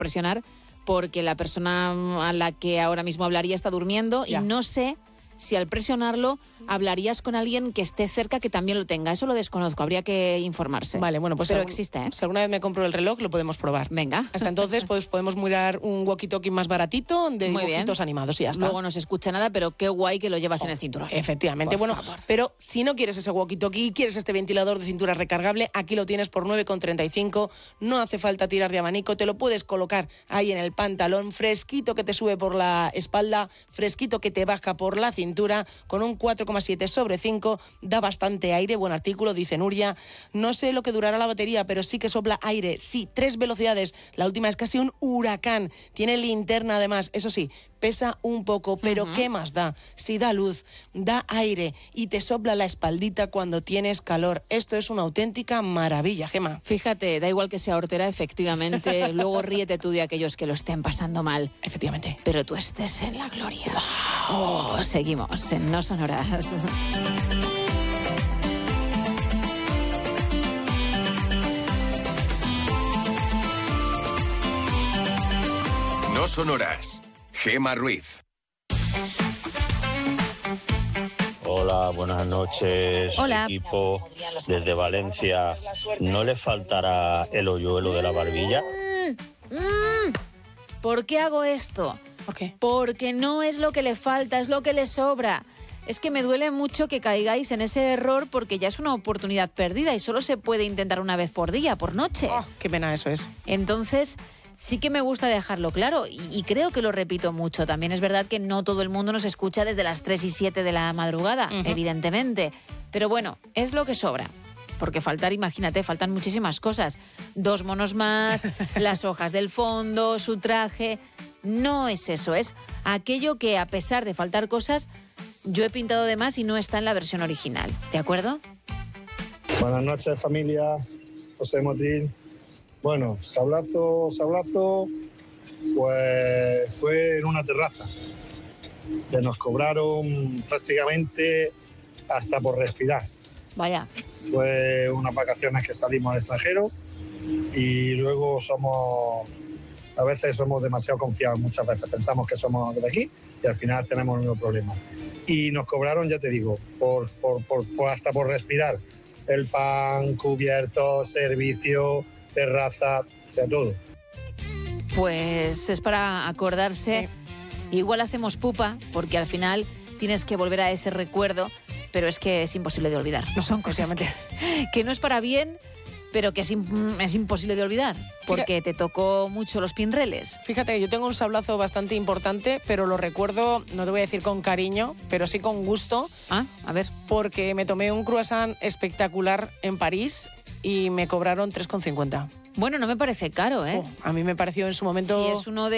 presionar porque la persona a la que ahora mismo hablaría está durmiendo y no sé si al presionarlo hablarías con alguien que esté cerca que también lo tenga. Eso lo desconozco, habría que informarse. Vale, bueno, pues pero existe, ¿eh? Si alguna vez me compro el reloj, lo podemos probar. Venga. Hasta entonces pues podemos mirar un walkie-talkie más baratito de Muy dibujitos bien. animados y ya está. Luego no se escucha nada, pero qué guay que lo llevas en el cinturón. Efectivamente. Por bueno, favor. pero si no quieres ese walkie-talkie y quieres este ventilador de cintura recargable, aquí lo tienes por 9,35. No hace falta tirar de abanico, te lo puedes colocar ahí en el pantalón, fresquito que te sube por la espalda, fresquito que te baja por la cintura, con un 4,7 sobre 5, da bastante aire, buen artículo, dice Nuria. No sé lo que durará la batería, pero sí que sopla aire, sí, 3 velocidades, la última es casi un huracán, tiene linterna además, eso sí, pesa un poco, pero ¿qué más da? Si da luz, da aire y te sopla la espaldita cuando tienes calor. Esto es una auténtica maravilla, Gemma. Fíjate, da igual que sea hortera, efectivamente, luego ríete tú de aquellos que lo estén pasando mal. Efectivamente. Pero tú estés en la gloria. Wow. Seguimos en No Sonoras. No Sonoras. Gemma Ruiz. Hola, buenas noches, Hola. equipo desde Valencia. ¿No le faltará el hoyuelo de la barbilla? ¿Por qué hago esto? ¿Por qué? Porque no es lo que le falta, es lo que le sobra. Es que me duele mucho que caigáis en ese error porque ya es una oportunidad perdida y solo se puede intentar una vez por día, por noche. Oh, qué pena eso es. Entonces, sí que me gusta dejarlo claro y creo que lo repito mucho. También es verdad que no todo el mundo nos escucha desde las 3 y 7 de la madrugada, evidentemente. Pero bueno, es lo que sobra. Porque faltar, imagínate, faltan muchísimas cosas. 2 monos más, las hojas del fondo, su traje. No es eso, es aquello que a pesar de faltar cosas, yo he pintado de más y no está en la versión original. ¿De acuerdo? Buenas noches, familia. José Motril. Bueno, sablazo, pues fue en una terraza. Que nos cobraron prácticamente hasta por respirar. Vaya. Fue unas vacaciones que salimos al extranjero y luego a veces somos demasiado confiados, muchas veces pensamos que somos de aquí y al final tenemos el mismo problema. Y nos cobraron, ya te digo, hasta por respirar. El pan, cubierto, servicio, terraza, o sea, todo. Pues es para acordarse. Sí. Igual hacemos pupa, porque al final tienes que volver a ese recuerdo, pero es que es imposible de olvidar. No son cosas que no es para bien, pero que es imposible de olvidar, porque te tocó mucho los pinreles. Fíjate, yo tengo un sablazo bastante importante, pero lo recuerdo, no te voy a decir con cariño, pero sí con gusto. Ah, a ver. Porque me tomé un croissant espectacular en París y me cobraron 3,50. Bueno, no me parece caro, ¿eh? A mí me pareció en su momento... Si es uno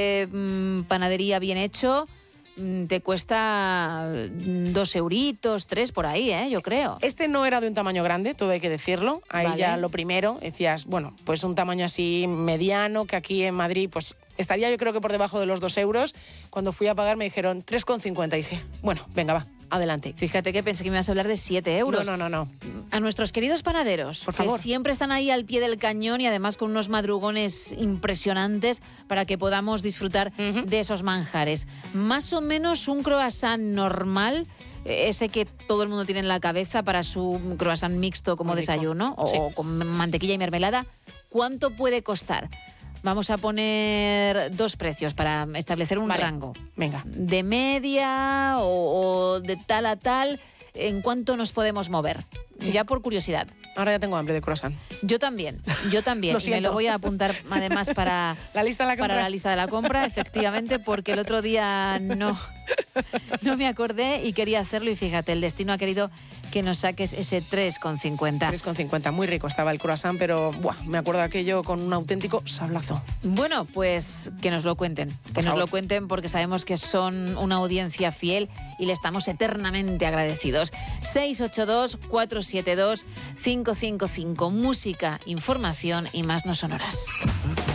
de panadería bien hecho, te cuesta 2 euritos, 3 por ahí, yo creo. Este no era de un tamaño grande, todo hay que decirlo. Ahí vale. Ya lo primero, decías, bueno, pues un tamaño así mediano, que aquí en Madrid pues estaría yo creo que por debajo de los 2 euros. Cuando fui a pagar me dijeron 3,50. Dije, bueno, venga, va, adelante. Fíjate que pensé que me ibas a hablar de 7 euros. No. A nuestros queridos panaderos, por favor, que siempre están ahí al pie del cañón y además con unos madrugones impresionantes para que podamos disfrutar de esos manjares. Más o menos un croissant normal, ese que todo el mundo tiene en la cabeza para su croissant mixto como desayuno o con mantequilla y mermelada, ¿cuánto puede costar? Vamos a poner 2 precios para establecer un rango. Venga. De media o de tal a tal, ¿en cuánto nos podemos mover? Ya por curiosidad. Ahora ya tengo hambre de croissant. Yo también. Lo siento. Me lo voy a apuntar además para la lista de la compra. Para la lista de la compra, efectivamente, porque el otro día no me acordé y quería hacerlo y fíjate, el destino ha querido que nos saques ese 3,50. 3,50, muy rico estaba el croissant, pero me acuerdo de aquello con un auténtico sablazo. Bueno, pues que nos lo cuenten. Que nos lo cuenten porque sabemos que son una audiencia fiel y le estamos eternamente agradecidos. 682-472-555. Música, información y más no sonoras.